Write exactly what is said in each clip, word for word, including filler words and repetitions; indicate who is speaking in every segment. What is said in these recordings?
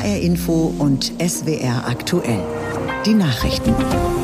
Speaker 1: R Info und S W R aktuell. Die Nachrichten.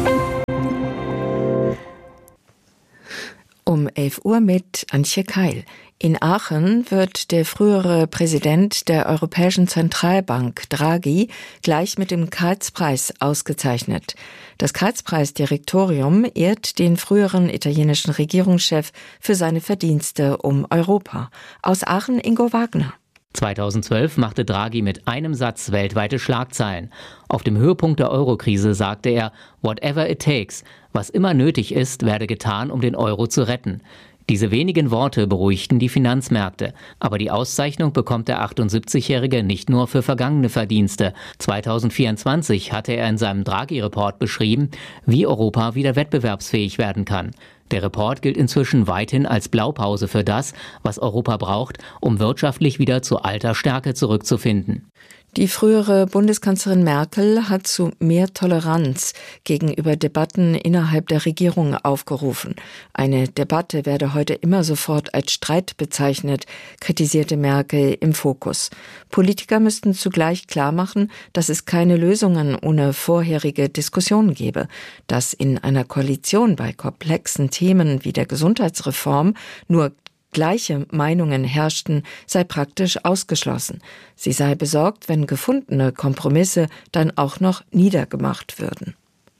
Speaker 2: Um elf Uhr mit Antje Keil. In Aachen wird der frühere Präsident der Europäischen Zentralbank, Draghi, gleich mit dem Karlspreis ausgezeichnet. Das Karlspreis-Direktorium ehrt den früheren italienischen Regierungschef für seine Verdienste um Europa. Aus Aachen Ingo Wagner.
Speaker 3: zweitausendzwölf machte Draghi mit einem Satz weltweite Schlagzeilen. Auf dem Höhepunkt der Eurokrise sagte er, "Whatever it takes", was immer nötig ist, werde getan, um den Euro zu retten. Diese wenigen Worte beruhigten die Finanzmärkte. Aber die Auszeichnung bekommt der achtundsiebzigjährige nicht nur für vergangene Verdienste. zweitausendvierundzwanzig hatte er in seinem Draghi-Report beschrieben, wie Europa wieder wettbewerbsfähig werden kann. Der Report gilt inzwischen weithin als Blaupause für das, was Europa braucht, um wirtschaftlich wieder zu alter Stärke zurückzufinden.
Speaker 2: Die frühere Bundeskanzlerin Merkel hat zu mehr Toleranz gegenüber Debatten innerhalb der Regierung aufgerufen. Eine Debatte werde heute immer sofort als Streit bezeichnet, kritisierte Merkel im Fokus. Politiker müssten zugleich klarmachen, dass es keine Lösungen ohne vorherige Diskussionen gebe. Dass in einer Koalition bei komplexen Themen wie der Gesundheitsreform nur gleiche Meinungen herrschten, sei praktisch ausgeschlossen. Sie sei besorgt, wenn gefundene Kompromisse dann auch noch niedergemacht würden.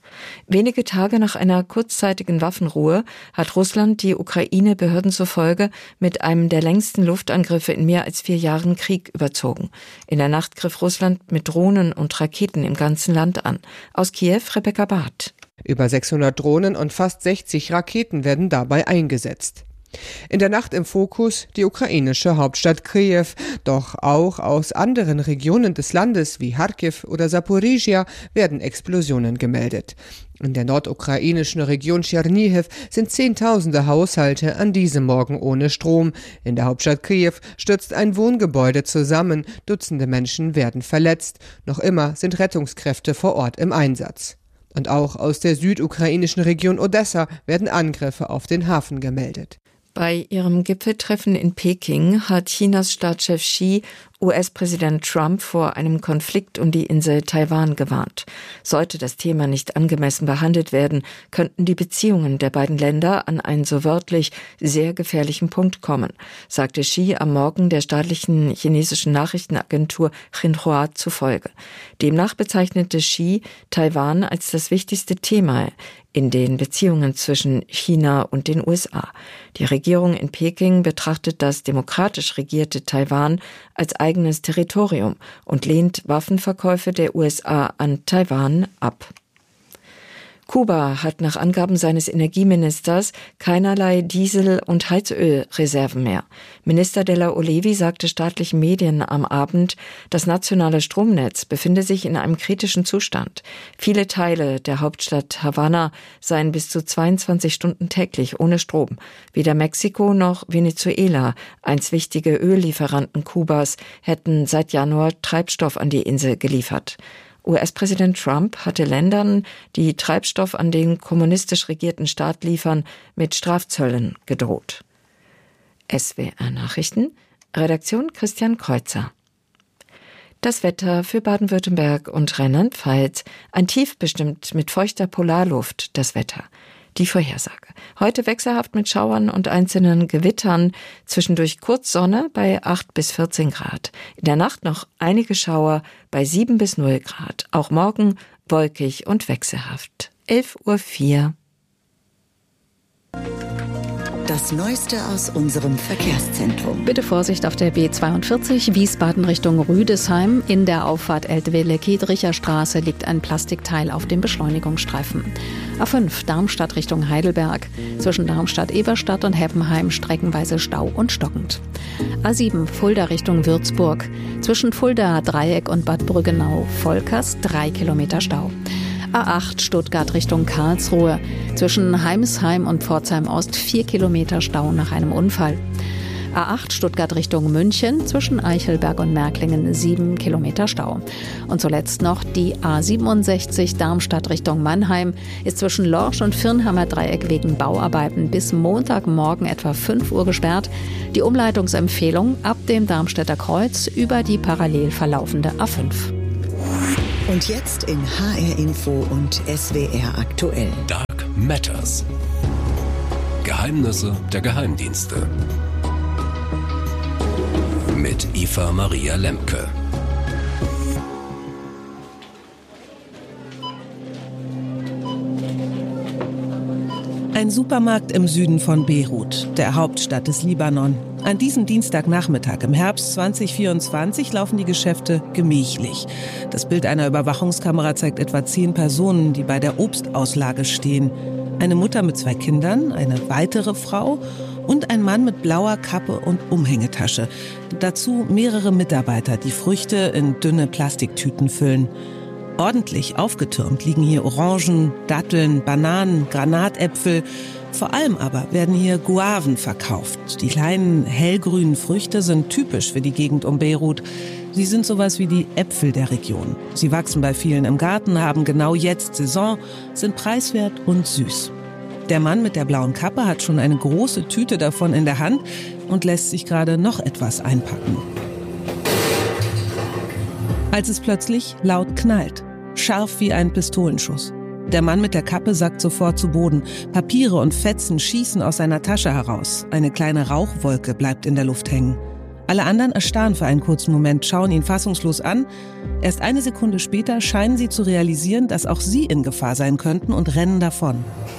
Speaker 2: Wenige Tage nach einer kurzzeitigen Waffenruhe hat Russland die Ukraine-Behörden zufolge mit einem der längsten Luftangriffe in mehr als vier Jahren Krieg überzogen. In der Nacht griff Russland mit Drohnen und Raketen im ganzen Land an. Aus Kiew Rebecca Barth.
Speaker 4: Über sechshundert Drohnen und fast sechzig Raketen werden dabei eingesetzt. In der Nacht im Fokus die ukrainische Hauptstadt Kiew, doch auch aus anderen Regionen des Landes wie Charkiw oder Saporizhia werden Explosionen gemeldet. In der nordukrainischen Region Tschernihiw sind Zehntausende Haushalte an diesem Morgen ohne Strom. In der Hauptstadt Kiew stürzt ein Wohngebäude zusammen, Dutzende Menschen werden verletzt. Noch immer sind Rettungskräfte vor Ort im Einsatz. Und auch aus der südukrainischen Region Odessa werden Angriffe auf den Hafen gemeldet.
Speaker 2: Bei ihrem Gipfeltreffen in Peking hat Chinas Staatschef Xi U S-Präsident Trump vor einem Konflikt um die Insel Taiwan gewarnt. Sollte das Thema nicht angemessen behandelt werden, könnten die Beziehungen der beiden Länder an einen so wörtlich sehr gefährlichen Punkt kommen, sagte Xi am Morgen der staatlichen chinesischen Nachrichtenagentur Xinhua zufolge. Demnach bezeichnete Xi Taiwan als das wichtigste Thema in den Beziehungen zwischen China und den U S A. Die Regierung in Peking betrachtet das demokratisch regierte Taiwan als eigenes Territorium und lehnt Waffenverkäufe der U S A an Taiwan ab. Kuba hat nach Angaben seines Energieministers keinerlei Diesel- und Heizölreserven mehr. Minister de la Olevi sagte staatlichen Medien am Abend, das nationale Stromnetz befinde sich in einem kritischen Zustand. Viele Teile der Hauptstadt Havanna seien bis zu zweiundzwanzig Stunden täglich ohne Strom. Weder Mexiko noch Venezuela, einst wichtige Öllieferanten Kubas, hätten seit Januar Treibstoff an die Insel geliefert. U S-Präsident Trump hatte Ländern, die Treibstoff an den kommunistisch regierten Staat liefern, mit Strafzöllen gedroht. S W R Nachrichten, Redaktion Christian Kreuzer. Das Wetter für Baden-Württemberg und Rheinland-Pfalz. Ein Tief bestimmt mit feuchter Polarluft das Wetter. Die Vorhersage. Heute wechselhaft mit Schauern und einzelnen Gewittern, zwischendurch kurz Sonne bei acht bis vierzehn Grad. In der Nacht noch einige Schauer bei sieben bis null Grad. Auch morgen wolkig und wechselhaft. elf Uhr vier.
Speaker 1: Das Neueste aus unserem Verkehrszentrum.
Speaker 5: Bitte Vorsicht auf der B zweiundvierzig, Wiesbaden Richtung Rüdesheim. In der Auffahrt Eltville-Kiedricher Straße liegt ein Plastikteil auf dem Beschleunigungsstreifen. A fünf, Darmstadt Richtung Heidelberg. Zwischen Darmstadt-Eberstadt und Heppenheim streckenweise Stau und stockend. A sieben, Fulda Richtung Würzburg. Zwischen Fulda Dreieck und Bad Brüggenau-Volkers drei Kilometer Stau. A acht Stuttgart Richtung Karlsruhe. Zwischen Heimsheim und Pforzheim Ost vier Kilometer Stau nach einem Unfall. A acht Stuttgart Richtung München. Zwischen Eichelberg und Märklingen sieben Kilometer Stau. Und zuletzt noch die A siebenundsechzig Darmstadt Richtung Mannheim ist zwischen Lorsch und Firnhammer Dreieck wegen Bauarbeiten bis Montagmorgen etwa fünf Uhr gesperrt. Die Umleitungsempfehlung ab dem Darmstädter Kreuz über die parallel verlaufende A fünf.
Speaker 1: Und jetzt in H R Info und S W R aktuell.
Speaker 6: Dark Matters. Geheimnisse der Geheimdienste. Mit Eva Maria Lemke.
Speaker 7: Ein Supermarkt im Süden von Beirut, der Hauptstadt des Libanon. An diesem Dienstagnachmittag im Herbst zwanzig vierundzwanzig laufen die Geschäfte gemächlich. Das Bild einer Überwachungskamera zeigt etwa zehn Personen, die bei der Obstauslage stehen. Eine Mutter mit zwei Kindern, eine weitere Frau und ein Mann mit blauer Kappe und Umhängetasche. Dazu mehrere Mitarbeiter, die Früchte in dünne Plastiktüten füllen. Ordentlich aufgetürmt liegen hier Orangen, Datteln, Bananen, Granatäpfel. Vor allem aber werden hier Guaven verkauft. Die kleinen hellgrünen Früchte sind typisch für die Gegend um Beirut. Sie sind sowas wie die Äpfel der Region. Sie wachsen bei vielen im Garten, haben genau jetzt Saison, sind preiswert und süß. Der Mann mit der blauen Kappe hat schon eine große Tüte davon in der Hand und lässt sich gerade noch etwas einpacken. Als es plötzlich laut knallt, scharf wie ein Pistolenschuss. Der Mann mit der Kappe sackt sofort zu Boden. Papiere und Fetzen schießen aus seiner Tasche heraus. Eine kleine Rauchwolke bleibt in der Luft hängen. Alle anderen erstarren für einen kurzen Moment, schauen ihn fassungslos an. Erst eine Sekunde später scheinen sie zu realisieren, dass auch sie in Gefahr sein könnten und rennen davon.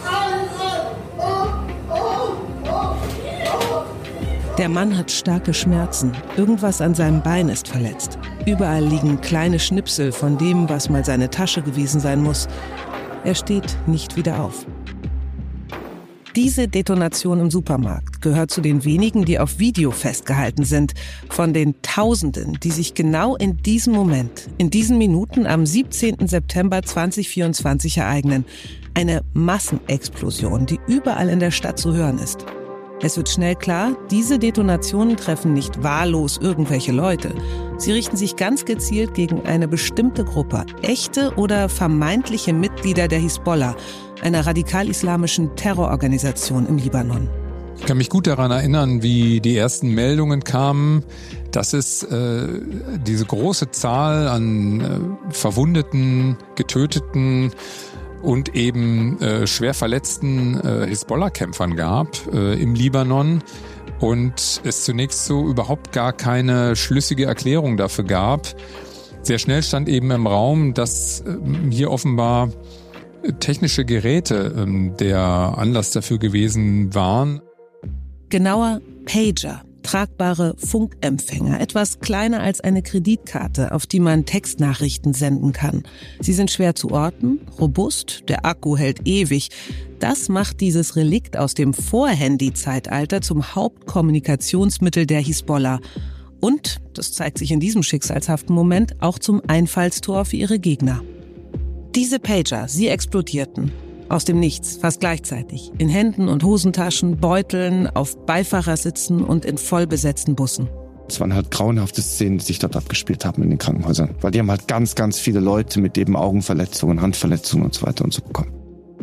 Speaker 7: Der Mann hat starke Schmerzen. Irgendwas an seinem Bein ist verletzt. Überall liegen kleine Schnipsel von dem, was mal seine Tasche gewesen sein muss. Er steht nicht wieder auf. Diese Detonation im Supermarkt gehört zu den wenigen, die auf Video festgehalten sind. Von den Tausenden, die sich genau in diesem Moment, in diesen Minuten am siebzehnten September zweitausendvierundzwanzig ereignen. Eine Massenexplosion, die überall in der Stadt zu hören ist. Es wird schnell klar, diese Detonationen treffen nicht wahllos irgendwelche Leute. Sie richten sich ganz gezielt gegen eine bestimmte Gruppe, echte oder vermeintliche Mitglieder der Hisbollah, einer radikal-islamischen Terrororganisation im Libanon.
Speaker 8: Ich kann mich gut daran erinnern, wie die ersten Meldungen kamen, dass es äh, diese große Zahl an äh, Verwundeten, Getöteten und eben äh, schwer verletzten äh, Hisbollah-Kämpfern gab äh, im Libanon und es zunächst so überhaupt gar keine schlüssige Erklärung dafür gab. Sehr schnell stand eben im Raum, dass äh, hier offenbar technische Geräte äh, der Anlass dafür gewesen waren.
Speaker 7: Genauer Pager. Tragbare Funkempfänger, etwas kleiner als eine Kreditkarte, auf die man Textnachrichten senden kann. Sie sind schwer zu orten, robust, der Akku hält ewig. Das macht dieses Relikt aus dem Vor-Handy-Zeitalter zum Hauptkommunikationsmittel der Hisbollah. Und, das zeigt sich in diesem schicksalshaften Moment, auch zum Einfallstor für ihre Gegner. Diese Pager, sie explodierten. Aus dem Nichts, fast gleichzeitig. In Händen und Hosentaschen, Beuteln, auf Beifahrersitzen und in vollbesetzten Bussen.
Speaker 9: Es waren halt grauenhafte Szenen, die sich dort abgespielt haben in den Krankenhäusern. Weil die haben halt ganz, ganz viele Leute mit eben Augenverletzungen, Handverletzungen und so weiter und so bekommen.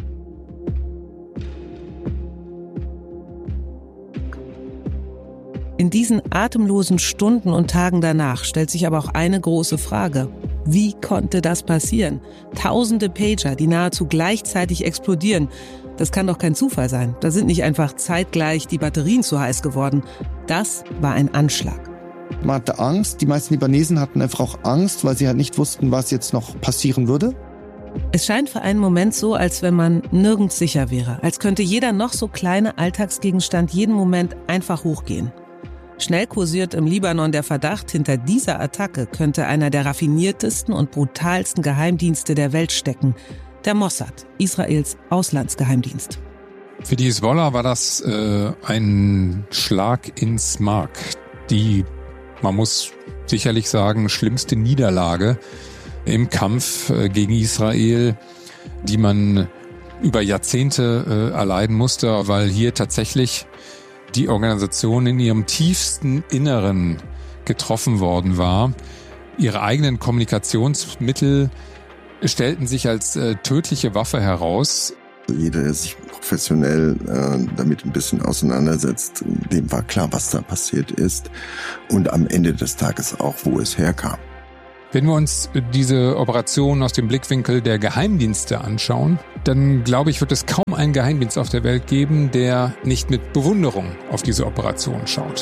Speaker 7: In diesen atemlosen Stunden und Tagen danach stellt sich aber auch eine große Frage. Wie konnte das passieren? Tausende Pager, die nahezu gleichzeitig explodieren. Das kann doch kein Zufall sein. Da sind nicht einfach zeitgleich die Batterien zu heiß geworden. Das war ein Anschlag.
Speaker 9: Man hatte Angst. Die meisten Libanesen hatten einfach auch Angst, weil sie halt nicht wussten, was jetzt noch passieren würde.
Speaker 7: Es scheint für einen Moment so, als wenn man nirgends sicher wäre. Als könnte jeder noch so kleine Alltagsgegenstand jeden Moment einfach hochgehen. Schnell kursiert im Libanon der Verdacht, hinter dieser Attacke könnte einer der raffiniertesten und brutalsten Geheimdienste der Welt stecken. Der Mossad, Israels Auslandsgeheimdienst.
Speaker 8: Für die Hisbollah war das äh, ein Schlag ins Mark. Die, man muss sicherlich sagen, schlimmste Niederlage im Kampf äh, gegen Israel, die man über Jahrzehnte äh, erleiden musste, weil hier tatsächlich die Organisation in ihrem tiefsten Inneren getroffen worden war. Ihre eigenen Kommunikationsmittel stellten sich als äh, tödliche Waffe heraus.
Speaker 10: Jeder, der sich professionell äh, damit ein bisschen auseinandersetzt, dem war klar, was da passiert ist und am Ende des Tages auch, wo es herkam.
Speaker 8: Wenn wir uns diese Operation aus dem Blickwinkel der Geheimdienste anschauen, dann glaube ich, wird es kaum einen Geheimdienst auf der Welt geben, der nicht mit Bewunderung auf diese Operation schaut.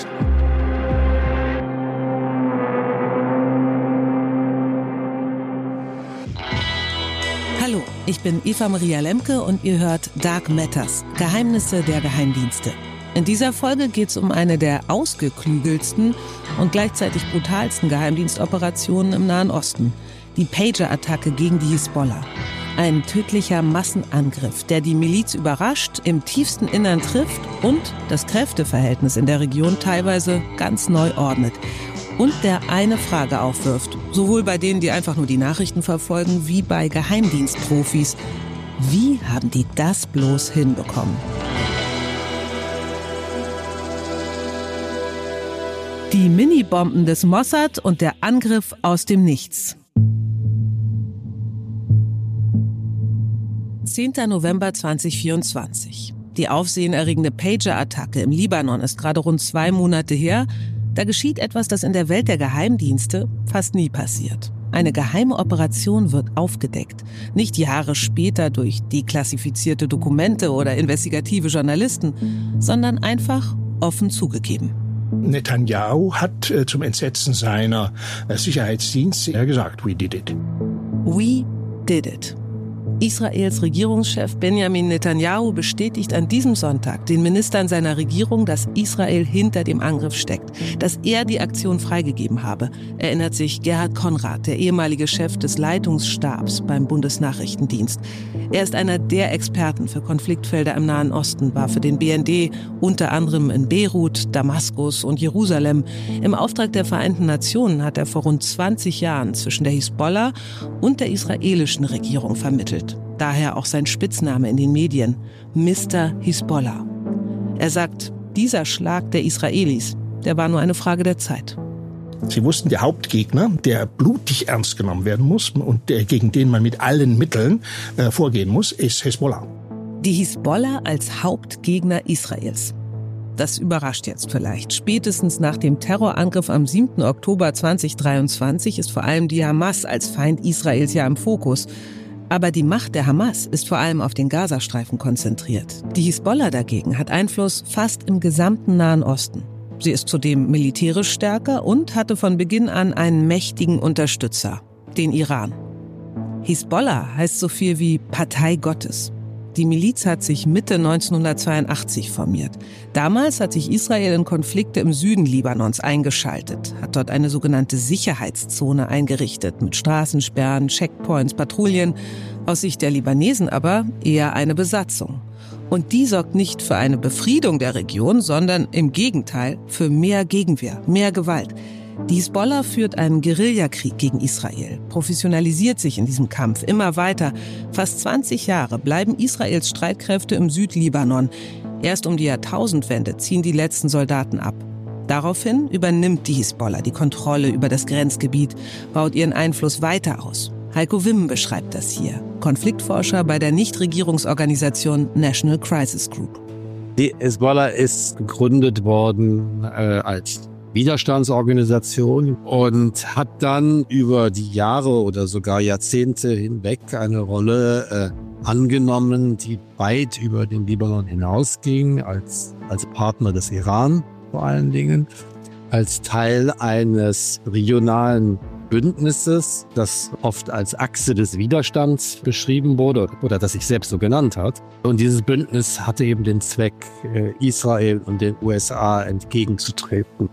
Speaker 7: Hallo, ich bin Eva Maria Lemke und ihr hört Dark Matters, Geheimnisse der Geheimdienste. In dieser Folge geht es um eine der ausgeklügelsten und gleichzeitig brutalsten Geheimdienstoperationen im Nahen Osten. Die Pager-Attacke gegen die Hisbollah. Ein tödlicher Massenangriff, der die Miliz überrascht, im tiefsten Innern trifft und das Kräfteverhältnis in der Region teilweise ganz neu ordnet. Und der eine Frage aufwirft, sowohl bei denen, die einfach nur die Nachrichten verfolgen, wie bei Geheimdienstprofis. Wie haben die das bloß hinbekommen? Die Minibomben des Mossad und der Angriff aus dem Nichts. zehnter November zweitausendvierundzwanzig. Die aufsehenerregende Pager-Attacke im Libanon ist gerade rund zwei Monate her. Da geschieht etwas, das in der Welt der Geheimdienste fast nie passiert. Eine geheime Operation wird aufgedeckt. Nicht Jahre später durch deklassifizierte Dokumente oder investigative Journalisten, sondern einfach offen zugegeben.
Speaker 11: Netanyahu hat äh, zum Entsetzen seiner äh, Sicherheitsdienste gesagt, we did it.
Speaker 7: We did it. Israels Regierungschef Benjamin Netanyahu bestätigt an diesem Sonntag den Ministern seiner Regierung, dass Israel hinter dem Angriff steckt, dass er die Aktion freigegeben habe, erinnert sich Gerhard Konrad, der ehemalige Chef des Leitungsstabs beim Bundesnachrichtendienst. Er ist einer der Experten für Konfliktfelder im Nahen Osten, war für den B N D unter anderem in Beirut, Damaskus und Jerusalem. Im Auftrag der Vereinten Nationen hat er vor rund zwanzig Jahren zwischen der Hisbollah und der israelischen Regierung vermittelt. Daher auch sein Spitzname in den Medien, Mister Hisbollah. Er sagt, dieser Schlag der Israelis, der war nur eine Frage der Zeit.
Speaker 11: Sie wussten, der Hauptgegner, der blutig ernst genommen werden muss und der, gegen den man mit allen Mitteln äh, vorgehen muss, ist Hisbollah.
Speaker 7: Die Hisbollah als Hauptgegner Israels. Das überrascht jetzt vielleicht. Spätestens nach dem Terrorangriff am siebten Oktober zweitausenddreiundzwanzig ist vor allem die Hamas als Feind Israels ja im Fokus. Aber die Macht der Hamas ist vor allem auf den Gazastreifen konzentriert. Die Hisbollah dagegen hat Einfluss fast im gesamten Nahen Osten. Sie ist zudem militärisch stärker und hatte von Beginn an einen mächtigen Unterstützer, den Iran. Hisbollah heißt so viel wie Partei Gottes. Die Miliz hat sich Mitte neunzehnhundertzweiundachtzig formiert. Damals hat sich Israel in Konflikte im Süden Libanons eingeschaltet, hat dort eine sogenannte Sicherheitszone eingerichtet mit Straßensperren, Checkpoints, Patrouillen. Aus Sicht der Libanesen aber eher eine Besatzung. Und die sorgt nicht für eine Befriedung der Region, sondern im Gegenteil für mehr Gegenwehr, mehr Gewalt. Die Hisbollah führt einen Guerillakrieg gegen Israel, professionalisiert sich in diesem Kampf immer weiter. Fast zwanzig Jahre bleiben Israels Streitkräfte im Südlibanon. Erst um die Jahrtausendwende ziehen die letzten Soldaten ab. Daraufhin übernimmt die Hisbollah die Kontrolle über das Grenzgebiet, baut ihren Einfluss weiter aus. Heiko Wimmen beschreibt das hier, Konfliktforscher bei der Nichtregierungsorganisation National Crisis Group.
Speaker 12: Die Hisbollah ist gegründet worden äh, als Widerstandsorganisation und hat dann über die Jahre oder sogar Jahrzehnte hinweg eine Rolle äh, angenommen, die weit über den Libanon hinausging, als, als Partner des Iran vor allen Dingen, als Teil eines regionalen Bündnisses, das oft als Achse des Widerstands beschrieben wurde oder das sich selbst so genannt hat. Und dieses Bündnis hatte eben den Zweck, äh, Israel und den U S A entgegenzutreten.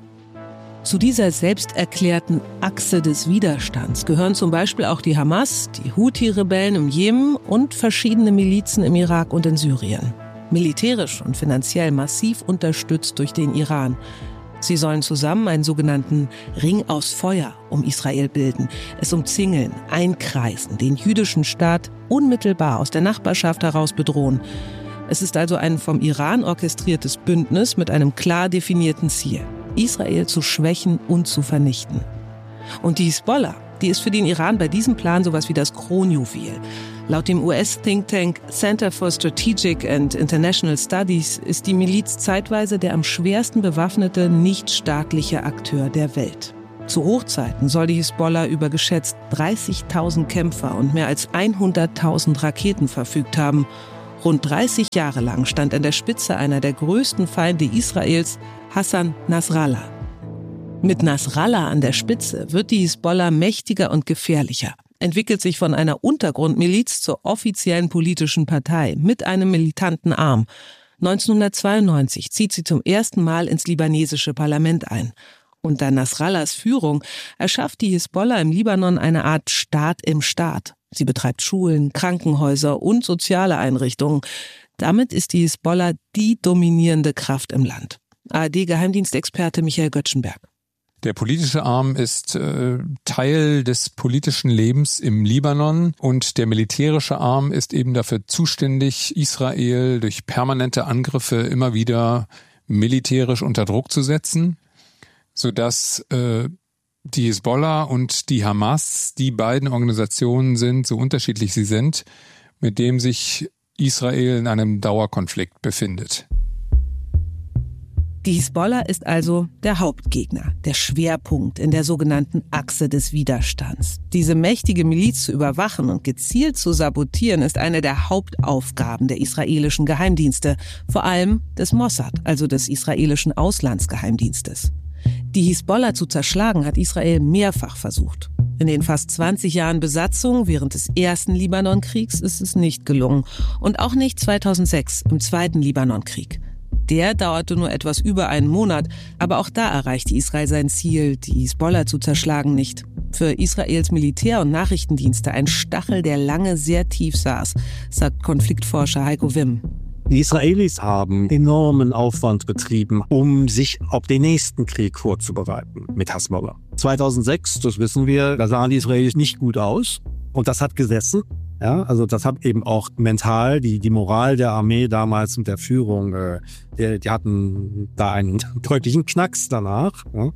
Speaker 7: Zu dieser selbsterklärten Achse des Widerstands gehören zum Beispiel auch die Hamas, die Houthi-Rebellen im Jemen und verschiedene Milizen im Irak und in Syrien. Militärisch und finanziell massiv unterstützt durch den Iran. Sie sollen zusammen einen sogenannten Ring aus Feuer um Israel bilden, es umzingeln, einkreisen, den jüdischen Staat unmittelbar aus der Nachbarschaft heraus bedrohen. Es ist also ein vom Iran orchestriertes Bündnis mit einem klar definierten Ziel: Israel zu schwächen und zu vernichten. Und die Hisbollah, die ist für den Iran bei diesem Plan sowas wie das Kronjuwel. Laut dem U S-Think Tank Center for Strategic and International Studies ist die Miliz zeitweise der am schwersten bewaffnete nichtstaatliche Akteur der Welt. Zu Hochzeiten soll die Hisbollah über geschätzt dreißigtausend Kämpfer und mehr als hunderttausend Raketen verfügt haben. Rund dreißig Jahre lang stand an der Spitze einer der größten Feinde Israels, Hassan Nasrallah. Mit Nasrallah an der Spitze wird die Hisbollah mächtiger und gefährlicher, entwickelt sich von einer Untergrundmiliz zur offiziellen politischen Partei mit einem militanten Arm. neunzehnhundertzweiundneunzig zieht sie zum ersten Mal ins libanesische Parlament ein. Unter Nasrallahs Führung erschafft die Hisbollah im Libanon eine Art Staat im Staat. Sie betreibt Schulen, Krankenhäuser und soziale Einrichtungen. Damit ist die Hisbollah die dominierende Kraft im Land. A R D-Geheimdienstexperte Michael Göttschenberg.
Speaker 8: Der politische Arm ist äh, Teil des politischen Lebens im Libanon und der militärische Arm ist eben dafür zuständig, Israel durch permanente Angriffe immer wieder militärisch unter Druck zu setzen, sodass äh, die Hisbollah und die Hamas die beiden Organisationen sind, so unterschiedlich sie sind, mit dem sich Israel in einem Dauerkonflikt befindet.
Speaker 7: Die Hisbollah ist also der Hauptgegner, der Schwerpunkt in der sogenannten Achse des Widerstands. Diese mächtige Miliz zu überwachen und gezielt zu sabotieren, ist eine der Hauptaufgaben der israelischen Geheimdienste, vor allem des Mossad, also des israelischen Auslandsgeheimdienstes. Die Hisbollah zu zerschlagen hat Israel mehrfach versucht. In den fast zwanzig Jahren Besatzung während des ersten Libanonkriegs ist es nicht gelungen. Und auch nicht zweitausendsechs im zweiten Libanonkrieg. Der dauerte nur etwas über einen Monat, aber auch da erreichte Israel sein Ziel, die Hisbollah zu zerschlagen, nicht. Für Israels Militär- und Nachrichtendienste ein Stachel, der lange sehr tief saß, sagt Konfliktforscher Heiko Wimm.
Speaker 12: Die Israelis haben enormen Aufwand betrieben, um sich auf den nächsten Krieg vorzubereiten mit Hasbollah. zweitausendsechs, das wissen wir, da sahen die Israelis nicht gut aus und das hat gesessen. Ja, also das hat eben auch mental die die Moral der Armee damals und der Führung, äh, die, die hatten da einen deutlichen Knacks danach, ja,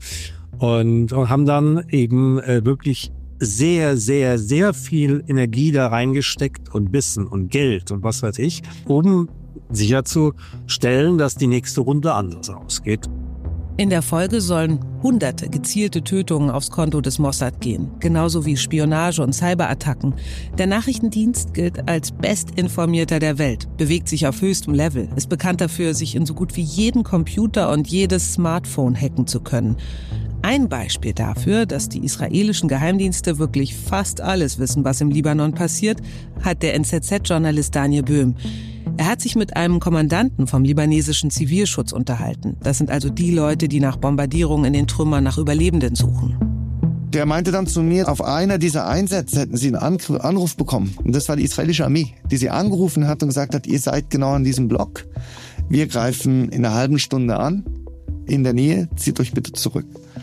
Speaker 12: und, und haben dann eben äh, wirklich sehr, sehr, sehr viel Energie da reingesteckt und Wissen und Geld und was weiß ich, um sicherzustellen, dass die nächste Runde anders ausgeht.
Speaker 7: In der Folge sollen hunderte gezielte Tötungen aufs Konto des Mossad gehen, genauso wie Spionage- und Cyberattacken. Der Nachrichtendienst gilt als bestinformierter der Welt, bewegt sich auf höchstem Level, ist bekannt dafür, sich in so gut wie jeden Computer und jedes Smartphone hacken zu können. Ein Beispiel dafür, dass die israelischen Geheimdienste wirklich fast alles wissen, was im Libanon passiert, hat der N Z Z-Journalist Daniel Böhm. Er hat sich mit einem Kommandanten vom libanesischen Zivilschutz unterhalten. Das sind also die Leute, die nach Bombardierungen in den Trümmern nach Überlebenden suchen.
Speaker 9: Der meinte dann zu mir, auf einer dieser Einsätze hätten sie einen Anruf bekommen. Und das war die israelische Armee, die sie angerufen hat und gesagt hat, ihr seid genau an diesem Block. Wir greifen in einer halben Stunde an, in der Nähe, zieht euch bitte zurück.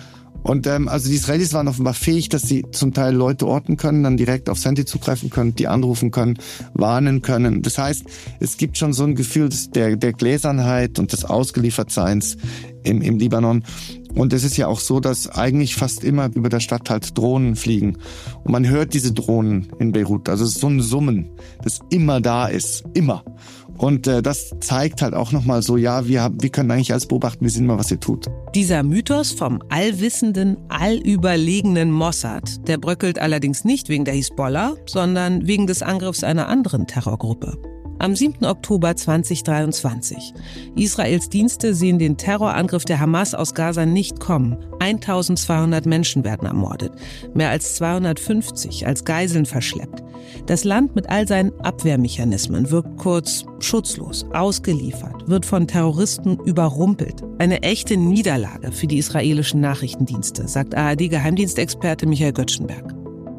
Speaker 9: Und ähm, also die Israelis waren offenbar fähig, dass sie zum Teil Leute orten können, dann direkt aufs Handy zugreifen können, die anrufen können, warnen können. Das heißt, es gibt schon so ein Gefühl der, der Gläsernheit und des Ausgeliefertseins im, im Libanon. Und es ist ja auch so, dass eigentlich fast immer über der Stadt halt Drohnen fliegen. Und man hört diese Drohnen in Beirut. Also es ist so ein Summen, das immer da ist. Immer. Und äh, das zeigt halt auch nochmal so, ja, wir, haben, wir können eigentlich alles beobachten, wir sehen mal, was ihr tut.
Speaker 7: Dieser Mythos vom allwissenden, allüberlegenen Mossad, der bröckelt allerdings nicht wegen der Hisbollah, sondern wegen des Angriffs einer anderen Terrorgruppe. Am siebten Oktober zweitausenddreiundzwanzig. Israels Dienste sehen den Terrorangriff der Hamas aus Gaza nicht kommen. eintausendzweihundert Menschen werden ermordet, mehr als zweihundertfünfzig als Geiseln verschleppt. Das Land mit all seinen Abwehrmechanismen wirkt kurz schutzlos, ausgeliefert, wird von Terroristen überrumpelt. Eine echte Niederlage für die israelischen Nachrichtendienste, sagt A R D-Geheimdienstexperte Michael Göttschenberg.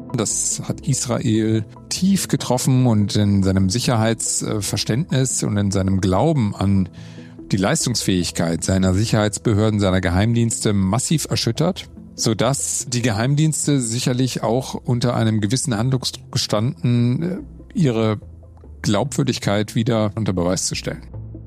Speaker 8: Das hat Israel tief getroffen und in seinem Sicherheitsverständnis und in seinem Glauben an die Leistungsfähigkeit seiner Sicherheitsbehörden, seiner Geheimdienste massiv erschüttert, sodass die Geheimdienste sicherlich auch unter einem gewissen Handlungsdruck gestanden, ihre Glaubwürdigkeit wieder unter Beweis zu stellen.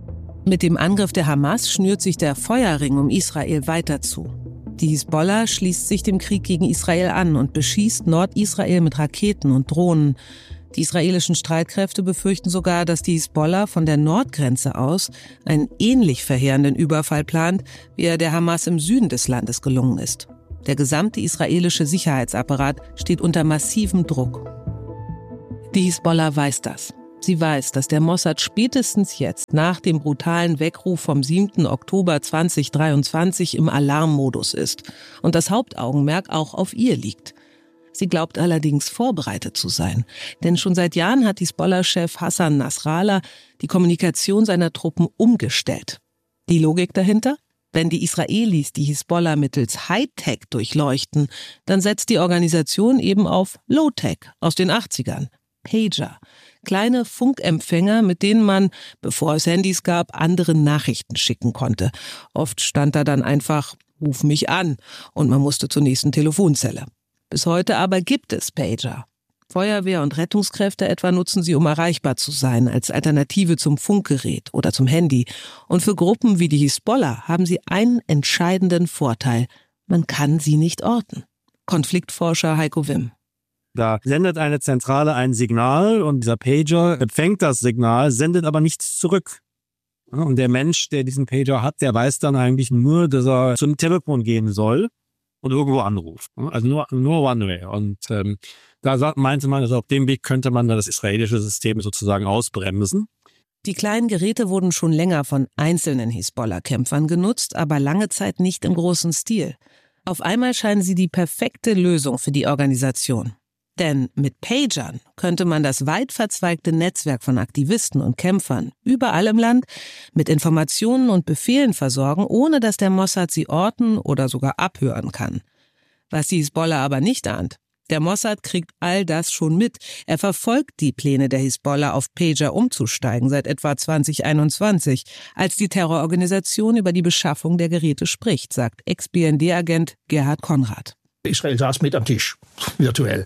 Speaker 7: Mit dem Angriff der Hamas schnürt sich der Feuerring um Israel weiter zu. Die Hisbollah schließt sich dem Krieg gegen Israel an und beschießt Nordisrael mit Raketen und Drohnen. Die israelischen Streitkräfte befürchten sogar, dass die Hisbollah von der Nordgrenze aus einen ähnlich verheerenden Überfall plant, wie er der Hamas im Süden des Landes gelungen ist. Der gesamte israelische Sicherheitsapparat steht unter massivem Druck. Die Hisbollah weiß das. Sie weiß, dass der Mossad spätestens jetzt nach dem brutalen Weckruf vom siebten Oktober zweitausenddreiundzwanzig im Alarmmodus ist und das Hauptaugenmerk auch auf ihr liegt. Sie glaubt allerdings vorbereitet zu sein, denn schon seit Jahren hat Hisbollah-Chef Hassan Nasrallah die Kommunikation seiner Truppen umgestellt. Die Logik dahinter? Wenn die Israelis die Hisbollah mittels Hightech durchleuchten, dann setzt die Organisation eben auf Low-Tech aus den achtzigern. Pager, kleine Funkempfänger, mit denen man, bevor es Handys gab, anderen Nachrichten schicken konnte. Oft stand da dann einfach, ruf mich an, und man musste zur nächsten Telefonzelle. Bis heute aber gibt es Pager. Feuerwehr und Rettungskräfte etwa nutzen sie, um erreichbar zu sein, als Alternative zum Funkgerät oder zum Handy. Und für Gruppen wie die Hisbollah haben sie einen entscheidenden Vorteil: Man kann sie nicht orten. Konfliktforscher Heiko Wimm.
Speaker 13: Da sendet eine Zentrale ein Signal und dieser Pager empfängt das Signal, sendet aber nichts zurück. Und der Mensch, der diesen Pager hat, der weiß dann eigentlich nur, dass er zum Telefon gehen soll und irgendwo anruft. Also nur, nur One-Way. Und ähm, da meinte man, also auf dem Weg könnte man dann das israelische System sozusagen ausbremsen.
Speaker 7: Die kleinen Geräte wurden schon länger von einzelnen Hisbollah-Kämpfern genutzt, aber lange Zeit nicht im großen Stil. Auf einmal scheinen sie die perfekte Lösung für die Organisation. Denn mit Pagern könnte man das weit verzweigte Netzwerk von Aktivisten und Kämpfern überall im Land mit Informationen und Befehlen versorgen, ohne dass der Mossad sie orten oder sogar abhören kann. Was die Hisbollah aber nicht ahnt: Der Mossad kriegt all das schon mit. Er verfolgt die Pläne der Hisbollah, auf Pager umzusteigen, seit etwa zweitausendeinundzwanzig, als die Terrororganisation über die Beschaffung der Geräte spricht, sagt Ex-B N D-Agent Gerhard Konrad.
Speaker 11: Israel saß mit am Tisch, virtuell.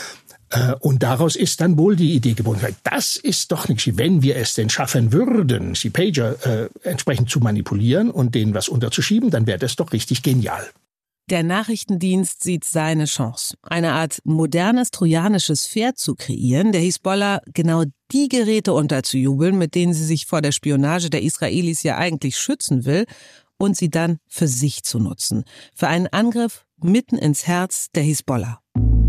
Speaker 11: Und daraus ist dann wohl die Idee geboren. Das ist doch nicht, wenn wir es denn schaffen würden, die Pager äh, entsprechend zu manipulieren und denen was unterzuschieben, dann wäre das doch richtig genial.
Speaker 7: Der Nachrichtendienst sieht seine Chance, eine Art modernes trojanisches Pferd zu kreieren, der Hisbollah genau die Geräte unterzujubeln, mit denen sie sich vor der Spionage der Israelis ja eigentlich schützen will, und sie dann für sich zu nutzen, für einen Angriff mitten ins Herz der Hisbollah.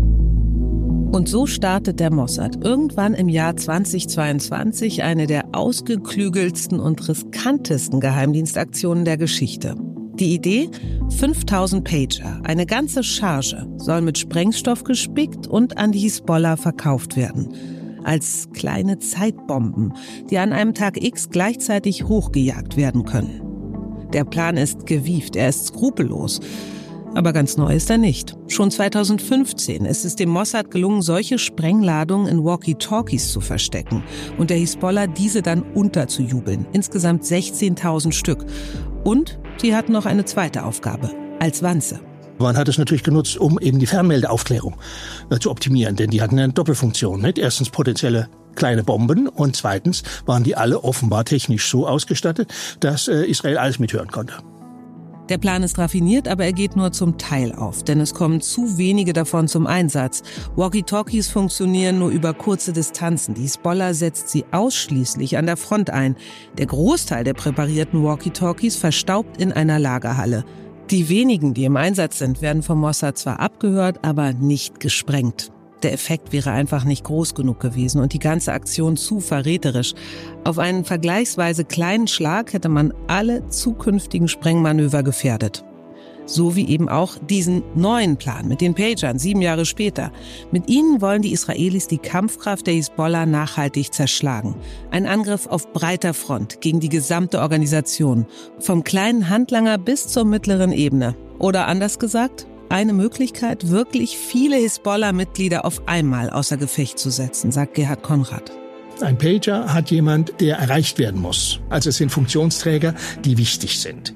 Speaker 7: Und so startet der Mossad irgendwann im Jahr zweitausendzweiundzwanzig eine der ausgeklügelsten und riskantesten Geheimdienstaktionen der Geschichte. Die Idee? fünftausend Pager, eine ganze Charge, soll mit Sprengstoff gespickt und an die Hisbollah verkauft werden. Als kleine Zeitbomben, die an einem Tag X gleichzeitig hochgejagt werden können. Der Plan ist gewieft, er ist skrupellos. Aber ganz neu ist er nicht. Schon zweitausendfünfzehn ist es dem Mossad gelungen, solche Sprengladungen in Walkie-Talkies zu verstecken und der Hisbollah diese dann unterzujubeln. Insgesamt sechzehntausend Stück. Und sie hatten noch eine zweite Aufgabe, als Wanze.
Speaker 11: Man hat es natürlich genutzt, um eben die Fernmeldeaufklärung äh, zu optimieren, denn die hatten eine Doppelfunktion. Nicht? Erstens potenzielle kleine Bomben und zweitens waren die alle offenbar technisch so ausgestattet, dass äh, Israel alles mithören konnte.
Speaker 7: Der Plan ist raffiniert, aber er geht nur zum Teil auf, denn es kommen zu wenige davon zum Einsatz. Walkie-Talkies funktionieren nur über kurze Distanzen. Die Hisbollah setzt sie ausschließlich an der Front ein. Der Großteil der präparierten Walkie-Talkies verstaubt in einer Lagerhalle. Die wenigen, die im Einsatz sind, werden vom Mossad zwar abgehört, aber nicht gesprengt. Der Effekt wäre einfach nicht groß genug gewesen und die ganze Aktion zu verräterisch. Auf einen vergleichsweise kleinen Schlag hätte man alle zukünftigen Sprengmanöver gefährdet. So wie eben auch diesen neuen Plan mit den Pagern sieben Jahre später. Mit ihnen wollen die Israelis die Kampfkraft der Hisbollah nachhaltig zerschlagen. Ein Angriff auf breiter Front gegen die gesamte Organisation. Vom kleinen Handlanger bis zur mittleren Ebene. Oder anders gesagt, eine Möglichkeit, wirklich viele Hisbollah-Mitglieder auf einmal außer Gefecht zu setzen, sagt Gerhard Konrad.
Speaker 11: Ein Pager hat jemand, der erreicht werden muss. Also es sind Funktionsträger, die wichtig sind.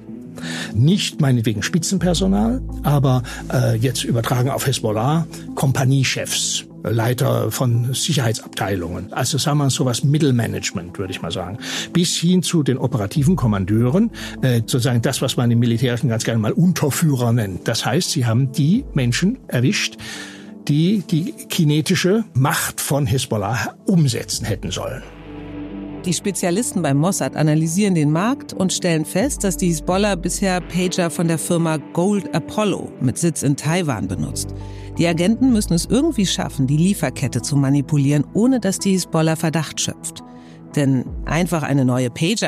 Speaker 11: Nicht meinetwegen Spitzenpersonal, aber äh, jetzt übertragen auf Hisbollah, Kompaniechefs, Leiter von Sicherheitsabteilungen. Also sagen wir sowas Mittelmanagement, würde ich mal sagen. Bis hin zu den operativen Kommandeuren, äh, sozusagen das, was man im Militärischen ganz gerne mal Unterführer nennt. Das heißt, sie haben die Menschen erwischt, die die kinetische Macht von Hisbollah umsetzen hätten sollen.
Speaker 7: Die Spezialisten beim Mossad analysieren den Markt und stellen fest, dass die Hisbollah bisher Pager von der Firma Gold Apollo mit Sitz in Taiwan benutzt. Die Agenten müssen es irgendwie schaffen, die Lieferkette zu manipulieren, ohne dass die Hisbollah Verdacht schöpft. Denn einfach eine neue Pager